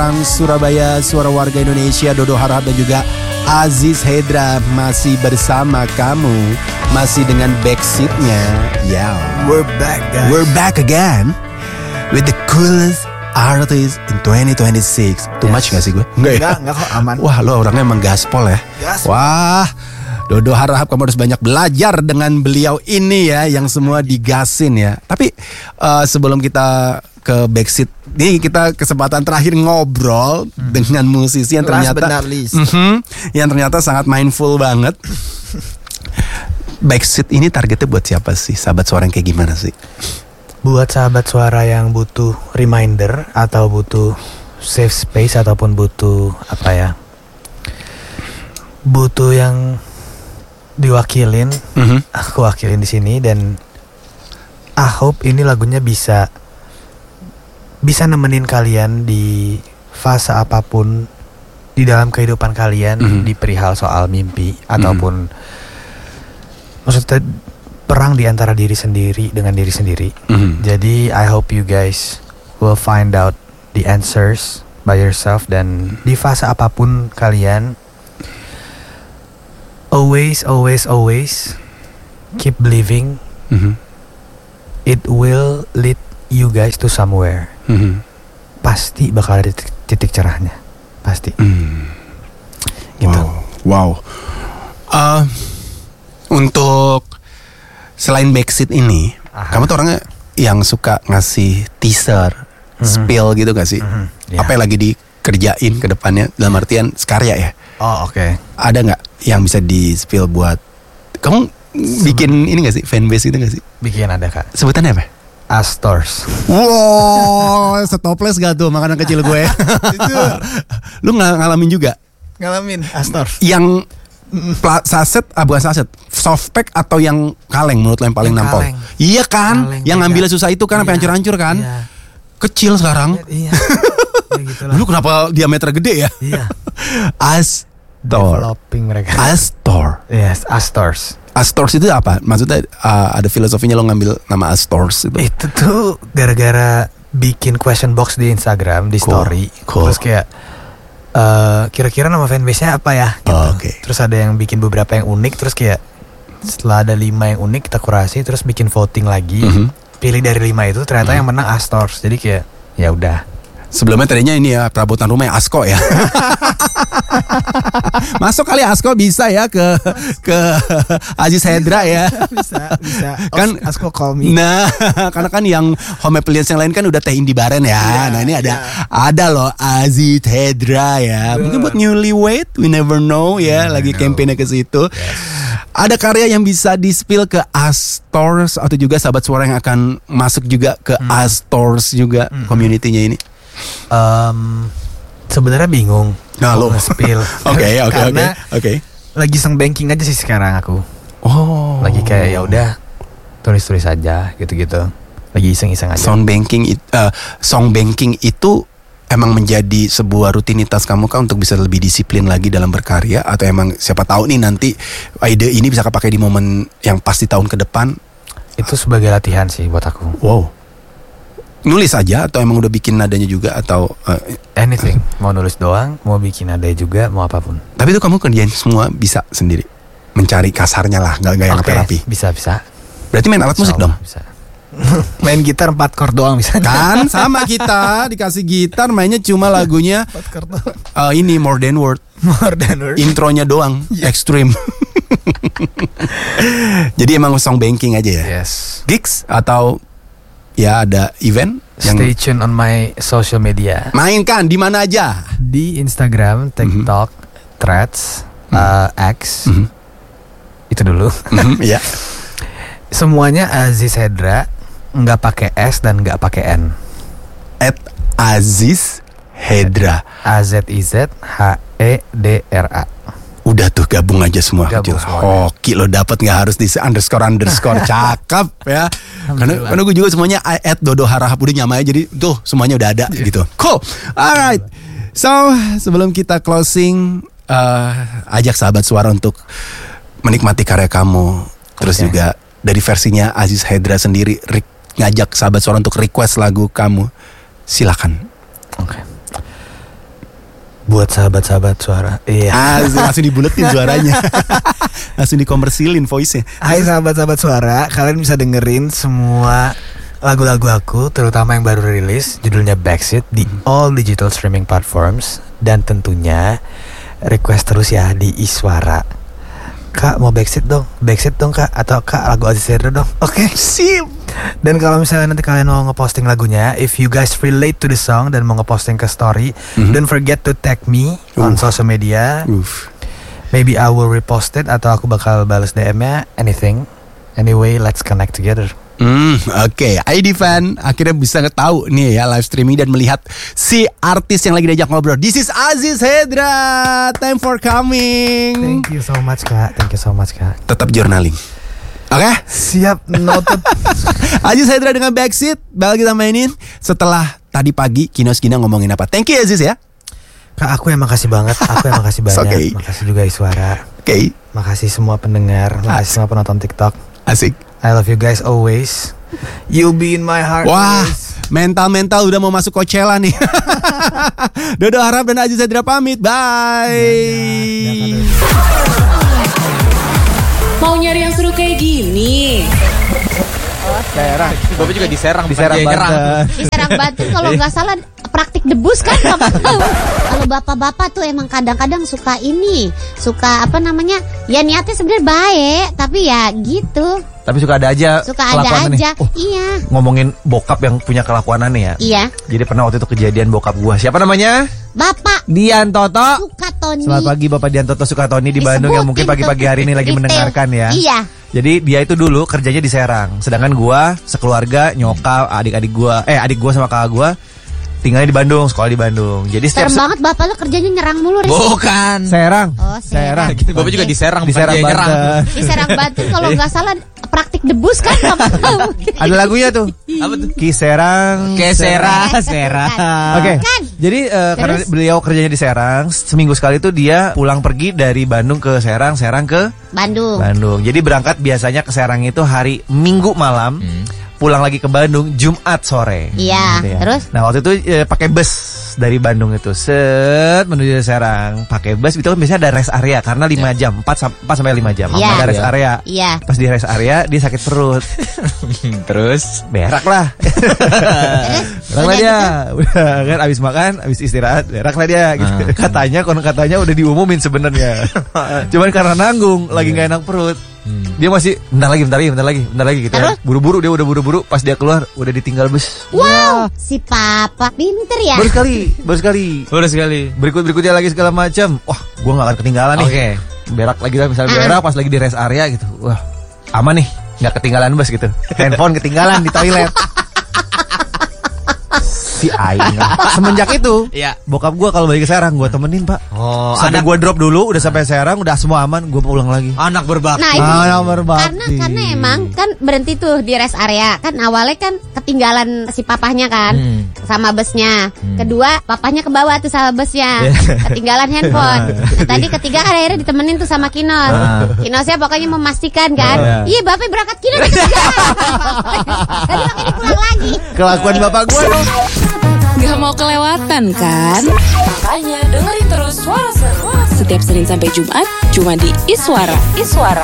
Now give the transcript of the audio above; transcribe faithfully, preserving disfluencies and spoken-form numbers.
Surabaya, suara warga Indonesia, Dodo Harahap dan juga Aziz Hendra masih bersama kamu, masih dengan backseatnya. Yeah, we're back guys. We're back again with the coolest artist in twenty twenty-six. Too yes. much gak sih gue? Enggak, enggak, enggak kok, aman. Wah, lo orangnya emang gaspol ya. Gaspol. Wah, Dodo Harahap, kamu harus banyak belajar dengan beliau ini ya, yang semua digasin ya. Tapi uh, sebelum kita ke backseat, ini kita kesempatan terakhir ngobrol hmm. dengan musisi yang Last ternyata mm-hmm, yang ternyata sangat mindful banget. Backseat ini targetnya buat siapa sih? Sahabat suara yang kayak gimana sih? Buat sahabat suara yang butuh reminder atau butuh safe space ataupun butuh apa ya? Butuh yang diwakilin, mm-hmm. aku wakilin di sini, dan I hope ini lagunya bisa bisa nemenin kalian di fase apapun di dalam kehidupan kalian, mm-hmm. di perihal soal mimpi mm-hmm. ataupun maksudnya perang di antara diri sendiri dengan diri sendiri. Mm-hmm. Jadi I hope you guys will find out the answers by yourself, dan di fase apapun kalian, always always always keep believing. Mm-hmm. It will lead you guys to somewhere. Mm-hmm. Pasti bakal ada titik, titik cerahnya, pasti. Mm. Gitu. Wow. Wow. Uh, untuk selain backseat ini, aha. kamu tuh orangnya yang suka ngasih teaser, mm-hmm. spill gitu gak sih? Mm-hmm. Yeah. Apa yang lagi dikerjain ke depannya dalam artian sekarya ya? Oh oke. Okay. Ada nggak yang bisa di spill buat kamu bikin Seben- ini gak sih, fanbase gitu gak sih? Bikin, ada kak. Sebutannya apa? Astors. Wow, setoples gak tuh makanan kecil gue? Lu ng- ngalamin juga? Ngalamin Astors. Yang pla- saset, ah bukan saset, softpack atau yang kaleng menurut lo yang paling yang nampol? Kaleng. Iya kan? Kaleng, yang ngambilnya susah itu kan, iya. Sampai hancur-hancur kan? Iya. Kecil sekarang. Iya. Ya gitu. Dulu kenapa diameter gede ya? Iya. Astor. Developing mereka. Astor. Yes, Astors. Astors itu apa? Maksudnya uh, ada filosofinya lo ngambil nama Astors itu? Itu tuh gara-gara bikin question box di Instagram, di cool. story. Cool. Terus kayak uh, kira-kira nama fanbase-nya apa ya? Gitu. Oh, okay. Terus ada yang bikin beberapa yang unik. Terus kayak setelah ada lima yang unik kita kurasi, terus bikin voting lagi. Mm-hmm. Pilih dari lima itu, ternyata mm-hmm. yang menang Astors. Jadi kayak ya udah. Sebelumnya tadinya ini ya perabotan rumah yang Asko ya. Masuk kali Asko bisa ya ke ke Aziz Hendra ya. Bisa, bisa. Kan Asko call me. Nah, karena kan yang home appliance yang lain kan udah teh Indi Baren ya. Yeah, nah, ini ada yeah. ada loh Aziz Hendra ya. Mungkin buat newlywed, we never know ya, yeah, lagi campaign-nya ke situ. Yes. Ada karya yang bisa di-spill ke Astors atau juga sahabat suara yang akan masuk juga ke hmm. Astors juga hmm. community-nya ini. Um, sebenarnya bingung. Nah, lo spill. Oke, oke, oke. Oke. Lagi song banking aja sih sekarang aku. Oh. Lagi kayak ya udah tulis-tulis aja gitu-gitu. Lagi iseng-iseng aja. Song banking it, uh, song banking itu emang menjadi sebuah rutinitas kamu kan untuk bisa lebih disiplin lagi dalam berkarya, atau emang siapa tahu nih nanti ide ini bisa kepake di momen yang pasti tahun ke depan? Itu sebagai latihan sih buat aku. Wow. Nulis aja atau emang udah bikin nadanya juga atau uh, anything, mau nulis doang, mau bikin nada juga, mau apapun. Tapi itu kamu kerjain semua bisa sendiri, mencari kasarnya lah, nggak nggak yang okay, rapi. Bisa bisa. Berarti main alat musik dong? Bisa. Main gitar empat chord doang bisa. Kan sama kita dikasih gitar mainnya cuma lagunya uh, ini More Than Word. More Than Word. Intronya doang, yeah. Extreme. Jadi emang song banking aja ya. Yes. Gigs atau ya ada event. Stay tune on my social media. Mainkan di mana aja? Di Instagram, TikTok, mm-hmm. Threads, mm-hmm. uh, X. Mm-hmm. Itu dulu. Mm-hmm, ya. Yeah. Semuanya Aziz Hendra, nggak pakai S dan nggak pakai N. At Aziz Hendra. A Z I Z H E D R A. Udah tuh gabung aja semua. Gabung Hoki lo dapet, nggak harus di underscore underscore. Cakep ya. Karena karena gue juga semuanya at Dodo Harahap udah nyamai, jadi tuh semuanya udah ada yeah. gitu. Cool. Alright. So sebelum kita closing, uh, ajak sahabat suara untuk menikmati karya kamu. Terus okay. juga dari versinya Aziz Hendra sendiri re- ngajak sahabat suara untuk request lagu kamu. Silakan. Oke. Okay. Buat sahabat-sahabat suara. Iya. Ah, langsung dibuletin suaranya. Langsung dikomersilin voice-nya. Hai sahabat-sahabat suara, kalian bisa dengerin semua lagu-lagu aku, terutama yang baru rilis, judulnya Backseat di all digital streaming platforms. Dan tentunya request terus ya di Iswara. Kak mau Backseat dong, Backseat dong kak, atau kak lagu Aziz Hendra dong. Oke, okay, sip. Dan kalau misalnya nanti kalian mau ngeposting lagunya, if you guys relate to the song dan mau ngeposting ke story, mm-hmm. don't forget to tag me uh. on social media. Oof. Maybe I will repost it atau aku bakal balas D M-nya, anything. Anyway, let's connect together. Hmm, oke. Okay. I D fan akhirnya bisa tahu nih ya live streaming dan melihat si artis yang lagi diajak ngobrol. This is Aziz Hendra. Time for coming. Thank you so much kak. Thank you so much kak. Tetap journaling. Oke, okay? Siap, noted. Aziz Hendra dengan Backseat bakal kita mainin setelah tadi pagi Kinos Gina ngomongin apa. Thank you Aziz ya. Kak, aku yang makasih banget. Aku yang makasih banyak. Okay. Makasih juga Iswara. Oke. Okay. Makasih semua pendengar. Makasih semua penonton TikTok. Asik. I love you guys always. You'll be in my heart. Wah, mental-mental udah mau masuk Coachella nih. Dodo Harap dan Aziz Hendra pamit. Bye. Mau nyari yang seru kayak gini? Serang. Bapak juga diserang, diserang Banten. Diserang Banten kalau nggak salah praktik debus kan. Kalau bapak-bapak tuh emang kadang-kadang suka ini, suka apa namanya? Ya niatnya sebenarnya baik, tapi ya gitu. Tapi suka ada aja Suka ada aja oh, iya. Ngomongin bokap yang punya kelakuan aneh ya. Iya. Jadi pernah waktu itu kejadian bokap gua. Siapa namanya? Bapak Dian Toto Sukatoni. Selamat pagi Bapak Dian Toto Sukatoni di Bandung yang mungkin pagi-pagi hari ini lagi detail. mendengarkan ya. Iya. Jadi dia itu dulu kerjanya di Serang. Sedangkan gua sekeluarga, nyokap, adik-adik gua, eh adik gua sama kakak gua tinggalnya di Bandung, sekolah di Bandung. Jadi setiap serem banget bapak lu kerjanya nyerang mulu. Bukan. Serang. Oh, Serang. Serang. Bapak juga diserang, diserang Banten. Diserang Banten kalau nggak salah praktik debus kan. Ada lagunya tuh. Apa tuh? Ki Serang, Ke Serang, Serang. Oke. Jadi uh, karena beliau kerjanya di Serang, seminggu sekali tuh dia pulang pergi dari Bandung ke Serang, Serang ke Bandung. Bandung. Jadi berangkat biasanya ke Serang itu hari Minggu malam. Hmm. Pulang lagi ke Bandung Jumat sore. Iya, gitu ya. Terus? Nah waktu itu e, pakai bus dari Bandung itu set menuju Serang. Pakai bus itu kan biasanya ada rest area karena lima jam, empat sampai lima jam. Iya. Ada rest area. Iya. Pas di rest area dia sakit perut. Terus berak lah. Berak lah dia. Udah kan abis makan, abis istirahat, berak lah dia gitu. Uh. Katanya konon katanya udah diumumin sebenarnya. Cuman karena nanggung lagi nggak enak perut. Hmm. Dia masih bentar lagi, bentar lagi, bentar lagi, bentar lagi gitu. Ya. Buru-buru dia udah buru-buru. Pas dia keluar udah ditinggal bus. Wow, wow. Si papa pinter ya. Baru sekali, baru sekali, baru sekali. Berikut berikutnya lagi segala macam. Wah, gua nggak akan ketinggalan nih. Oke. Okay. Berak lagi lah, misalnya berak pas lagi di rest area gitu. Wah, aman nih, nggak ketinggalan bus gitu. Handphone ketinggalan di toilet. Si Aing. Semenjak itu, ya. Bokap gue kalau balik ke Serang gue temenin pak. Oh, sampai gue drop dulu, udah sampai Serang, udah semua aman, gue pulang lagi. Anak berbakti. Nah, itu, anak berbakti. Karena karena emang kan berhenti tuh di rest area. Kan awalnya kan ketinggalan si papahnya kan hmm. sama busnya. Hmm. Kedua, papahnya ke bawah tuh sama busnya. Ketinggalan handphone. Nah, tadi ketiga kan akhirnya ditemenin tuh sama Kinos. Ah. Kinosnya pokoknya memastikan kan. Iya, bapak berangkat Kinos ketinggalan. Tadi makanya pulang lagi. Kelakuan bapak gue dong. Gak mau kelewatan kan? Makanya dengerin terus Suara Seru setiap Senin sampai Jumat cuma di Iswara. Iswara.